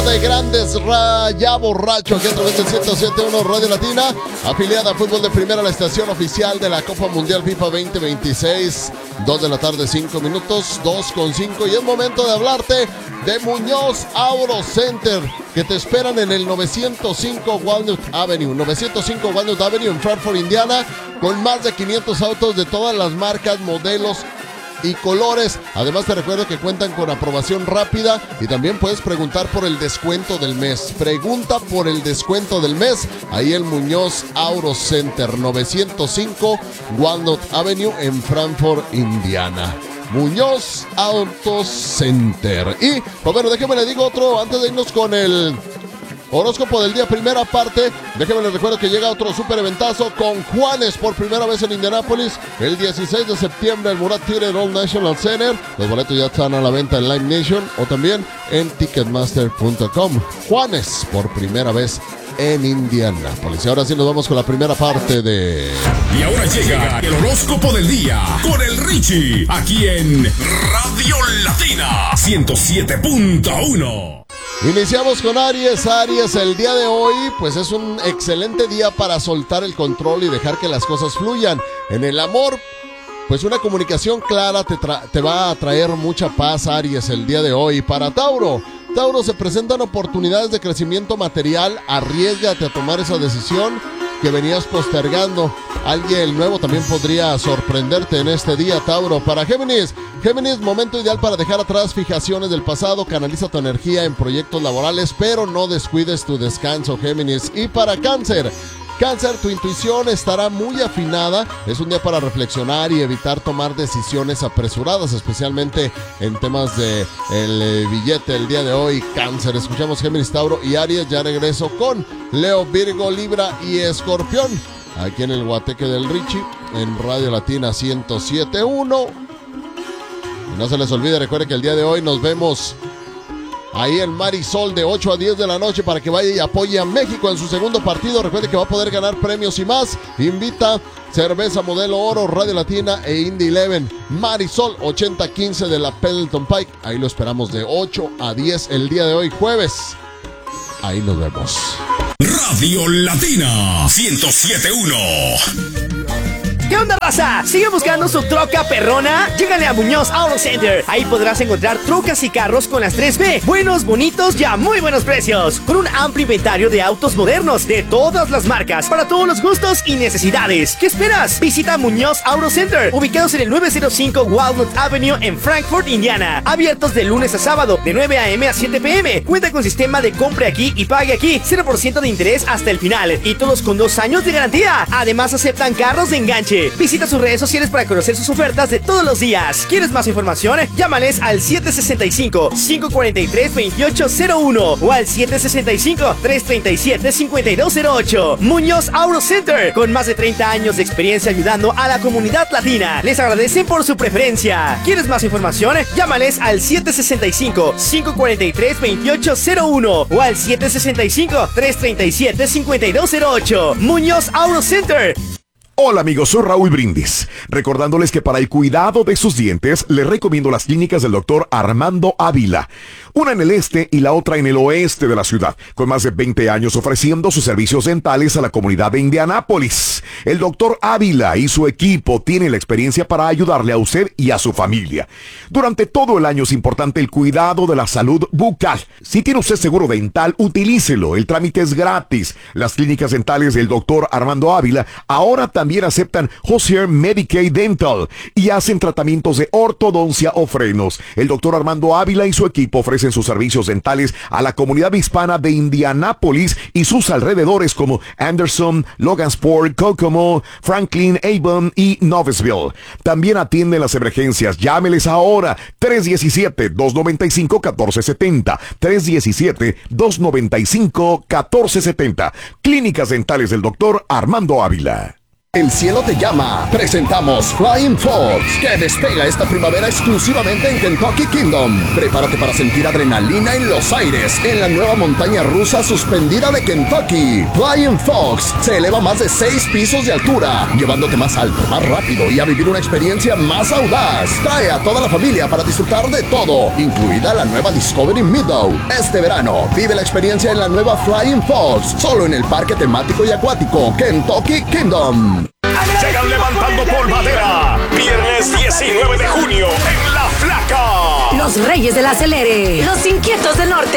de grandes, ya borracho, aquí a través del 107.1 Radio Latina, afiliada a Fútbol de Primera, la estación oficial de la Copa Mundial FIFA 2026. 2 de la tarde, 5 minutos, 2:05, y es momento de hablarte de Muñoz Auto Center, que te esperan en el 905 Walnut Avenue en Frankfort, Indiana, con más de 500 autos de todas las marcas, modelos y colores. Además te recuerdo que cuentan con aprobación rápida y también puedes preguntar por el descuento del mes. Pregunta por el descuento del mes. Ahí el Muñoz Auto Center, 905 Walnut Avenue en Frankfort, Indiana. Muñoz Auto Center. Y, pues bueno, déjeme le digo otro antes de irnos con el horóscopo del día, primera parte. Déjenme les recuerdo que llega otro super eventazo con Juanes por primera vez en Indianápolis el 16 de septiembre, el Murat Theater All National Center. Los boletos ya están a la venta en Live Nation o también en Ticketmaster.com. Juanes por primera vez en Indianápolis. Y ahora sí nos vamos con la primera parte de... Y ahora llega el horóscopo del día con el Richie, aquí en Radio Latina 107.1. Iniciamos con Aries. Aries, el día de hoy pues es un excelente día para soltar el control y dejar que las cosas fluyan. En el amor, pues una comunicación clara te va a traer mucha paz, Aries, el día de hoy. Para Tauro, se presentan oportunidades de crecimiento material. Arriésgate a tomar esa decisión que venías postergando. Alguien nuevo también podría sorprenderte en este día, Tauro. Para Géminis, momento ideal para dejar atrás fijaciones del pasado. Canaliza tu energía en proyectos laborales, pero no descuides tu descanso, Géminis. Y para Cáncer, tu intuición estará muy afinada. Es un día para reflexionar y evitar tomar decisiones apresuradas, especialmente en temas de el billete el día de hoy, Cáncer. Escuchamos Géminis, Tauro y Aries. Ya regreso con Leo, Virgo, Libra y Escorpión, aquí en el Guateque del Richie, en Radio Latina 107.1. Y no se les olvide, recuerde que el día de hoy nos vemos ahí en Marisol de 8 a 10 de la noche para que vaya y apoye a México en su segundo partido. Recuerde que va a poder ganar premios y más. Invita cerveza Modelo Oro, Radio Latina e Indy 11. Marisol 8015 de la Pendleton Pike. Ahí lo esperamos de 8 a 10 el día de hoy, jueves. Ahí nos vemos. Radio Latina 107.1. ¿Qué onda, raza? ¿Sigue buscando su troca perrona? Llégale a Muñoz Auto Center. Ahí podrás encontrar trocas y carros con las 3B. Buenos, bonitos y a muy buenos precios. Con un amplio inventario de autos modernos de todas las marcas, para todos los gustos y necesidades. ¿Qué esperas? Visita Muñoz Auto Center, ubicados en el 905 Walnut Avenue en Frankfort, Indiana. Abiertos de lunes a sábado, de 9 a.m. a 7 p.m. Cuenta con sistema de compre aquí y pague aquí. 0% de interés hasta el final. Y todos con 2 años de garantía. Además, aceptan carros de enganche. Visita sus redes sociales para conocer sus ofertas de todos los días. ¿Quieres más información? Llámales al 765-543-2801 o al 765-337-5208. Muñoz Auto Center, con más de 30 años de experiencia ayudando a la comunidad latina. Les agradecen por su preferencia. ¿Quieres más información? Llámales al 765-543-2801 o al 765-337-5208. Muñoz Auto Center. Hola amigos, soy Raúl Brindis, recordándoles que para el cuidado de sus dientes les recomiendo las clínicas del doctor Armando Ávila, una en el este y la otra en el oeste de la ciudad, con más de 20 años ofreciendo sus servicios dentales a la comunidad de Indianápolis. El doctor Ávila y su equipo tienen la experiencia para ayudarle a usted y a su familia. Durante todo el año es importante el cuidado de la salud bucal. Si tiene usted seguro dental, utilícelo, el trámite es gratis. Las clínicas dentales del doctor Armando Ávila ahora también aceptan Hozier Medicaid Dental y hacen tratamientos de ortodoncia o frenos. El doctor Armando Ávila y su equipo ofrecen sus servicios dentales a la comunidad hispana de Indianápolis y sus alrededores como Anderson, Logansport, Kokomo, Franklin, Avon y Noblesville. También atienden las emergencias. Llámeles ahora, 317-295-1470, 317-295-1470. Clínicas dentales del doctor Armando Ávila. El cielo te llama. Presentamos Flying Fox, que despega esta primavera exclusivamente en Kentucky Kingdom. Prepárate para sentir adrenalina en los aires en la nueva montaña rusa suspendida de Kentucky. Flying Fox se eleva más de 6 pisos de altura, llevándote más alto, más rápido y a vivir una experiencia más audaz. Trae a toda la familia para disfrutar de todo, incluida la nueva Discovery Meadow. Este verano, vive la experiencia en la nueva Flying Fox, solo en el parque temático y acuático Kentucky Kingdom. Llegan levantando polvadera. Viernes 19 de junio en La Flaca. Los Reyes del Acelere. Los Inquietos del Norte.